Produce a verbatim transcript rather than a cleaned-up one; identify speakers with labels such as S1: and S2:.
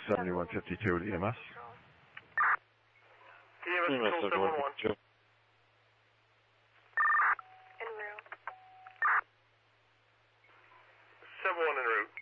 S1: seventy-one fifty-two at E M S.
S2: E M S control seven one one.
S3: En route.
S2: seven one en route.